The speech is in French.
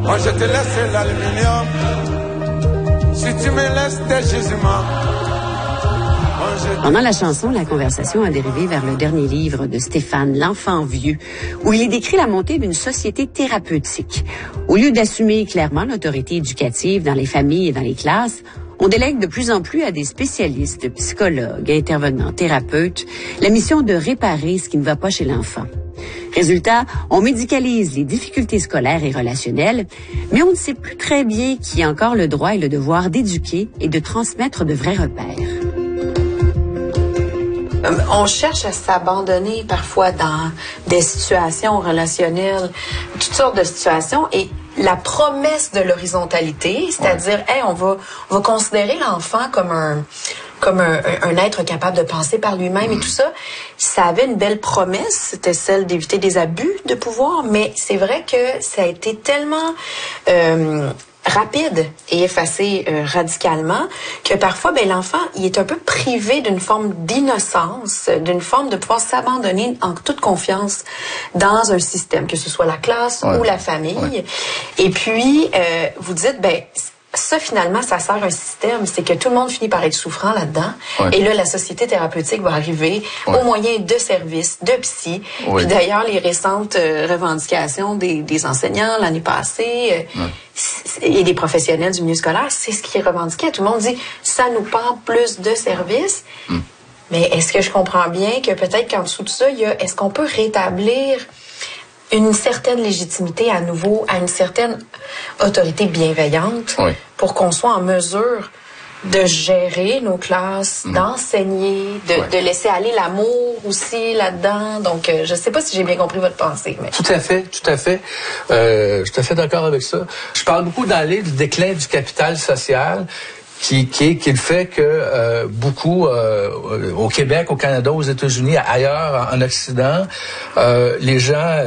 Moi je te laisse l'aluminium, si tu me laisses tes gisements. Pendant la chanson, la conversation a dérivé vers le dernier livre de Stéphane, L'enfant vieux, où il décrit la montée d'une société thérapeutique. Au lieu d'assumer clairement l'autorité éducative dans les familles et dans les classes, on délègue de plus en plus à des spécialistes, psychologues, intervenants, thérapeutes, la mission de réparer ce qui ne va pas chez l'enfant. Résultat, on médicalise les difficultés scolaires et relationnelles, mais on ne sait plus très bien qui a encore le droit et le devoir d'éduquer et de transmettre de vrais repères. On cherche à s'abandonner parfois dans des situations relationnelles, toutes sortes de situations, et la promesse de l'horizontalité, c'est-à-dire, hey, on va considérer l'enfant comme un être capable de penser par lui-même et tout ça, ça avait une belle promesse, c'était celle d'éviter des abus de pouvoir, mais c'est vrai que ça a été tellement rapide et effacé radicalement, que parfois, l'enfant, il est un peu privé d'une forme d'innocence, d'une forme de pouvoir s'abandonner en toute confiance dans un système, que ce soit la classe ou la famille. Et puis, vous dites, ça, finalement, ça sert un système. C'est que tout le monde finit par être souffrant là-dedans. Et là, la société thérapeutique va arriver au moyen de services, de psy. Puis d'ailleurs, les récentes revendications des enseignants l'année passée et des professionnels du milieu scolaire, c'est ce qui est revendiqué. Tout le monde dit, ça nous prend plus de services. Mais est-ce que je comprends bien que peut-être qu'en dessous de ça, est-ce qu'on peut rétablir une certaine légitimité à nouveau, à une certaine autorité bienveillante pour qu'on soit en mesure de gérer nos classes, d'enseigner, de laisser aller l'amour aussi là-dedans. Donc, je ne sais pas si j'ai bien compris votre pensée. Mais... Tout à fait. Je suis tout à fait d'accord avec ça. Je parle beaucoup dans le livre du déclin du capital social, qui le fait que beaucoup au Québec, au Canada, aux États-Unis, ailleurs en Occident, les gens